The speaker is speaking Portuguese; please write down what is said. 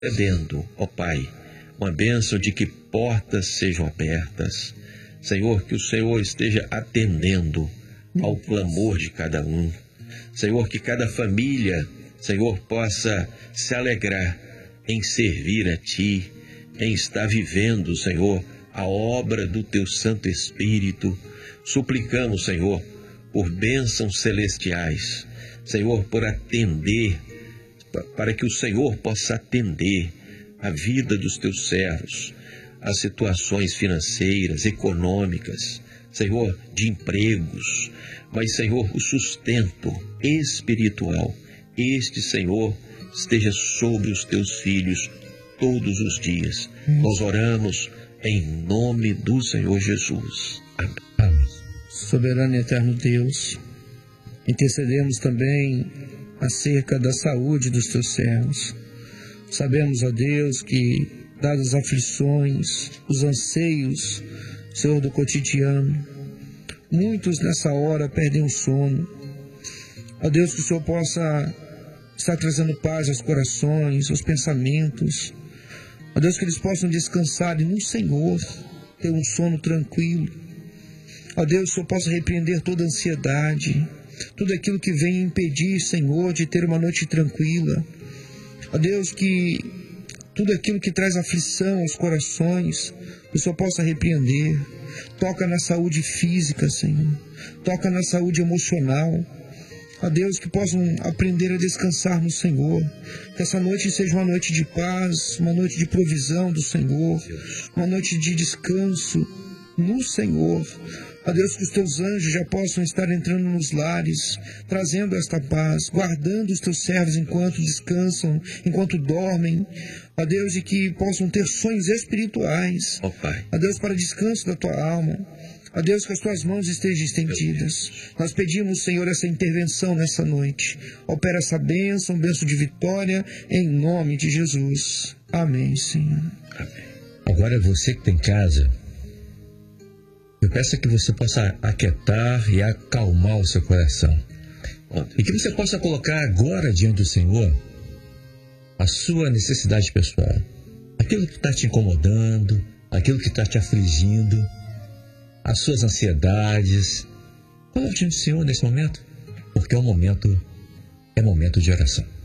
recebendo, ó Pai, uma bênção de que portas sejam abertas. Senhor, que o Senhor esteja atendendo ao clamor de cada um. Senhor, que cada família, Senhor, possa se alegrar em servir a Ti, em estar vivendo, Senhor, a obra do Teu Santo Espírito. Suplicamos, Senhor, por bênçãos celestiais, Senhor, por atender, para que o Senhor possa atender a vida dos Teus servos, as situações financeiras, econômicas, Senhor, de empregos, mas, Senhor, o sustento espiritual, este, Senhor, esteja sobre os Teus filhos todos os dias. Nós oramos em nome do Senhor Jesus. Amém. Soberano e eterno Deus, intercedemos também acerca da saúde dos Teus servos. Sabemos, ó Deus, que, dadas as aflições, os anseios, Senhor, do cotidiano, muitos nessa hora perdem o sono. Ó Deus, que o Senhor possa estar trazendo paz aos corações, aos pensamentos. Ó Deus, que eles possam descansar e no Senhor ter um sono tranquilo. Ó Deus, que o Senhor possa repreender toda ansiedade, tudo aquilo que vem impedir, Senhor, de ter uma noite tranquila. Ó Deus, que tudo aquilo que traz aflição aos corações, o Senhor possa repreender. Toca na saúde física, Senhor. Toca na saúde emocional. Ó Deus, que possam aprender a descansar no Senhor. Que essa noite seja uma noite de paz, uma noite de provisão do Senhor, uma noite de descanso no Senhor. Ó Deus, que os Teus anjos já possam estar entrando nos lares, trazendo esta paz, guardando os Teus servos enquanto descansam, enquanto dormem. Ó Deus, e que possam ter sonhos espirituais. Ó Pai. Ó Deus, para descanso da Tua alma. Ó Deus, que as Tuas mãos estejam estendidas. Nós pedimos, Senhor, essa intervenção nessa noite. Opera essa bênção de vitória, em nome de Jesus. Amém, Senhor. Amém. Agora, você que está em casa, eu peço que você possa aquietar e acalmar o seu coração. E que você possa colocar agora diante do Senhor a sua necessidade pessoal. Aquilo que está te incomodando, aquilo que está te afligindo, as suas ansiedades. Coloque diante do Senhor nesse momento, porque é momento de oração.